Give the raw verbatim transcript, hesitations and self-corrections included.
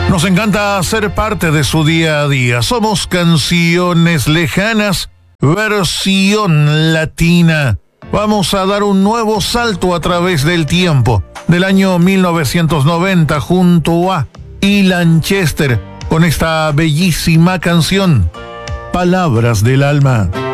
Nos encanta ser parte de su día a día. Somos Canciones Lejanas, versión latina. Vamos a dar un nuevo salto a través del tiempo. Del año mil novecientos noventa junto a Ilan Chester con esta bellísima canción, Palabras del Alma.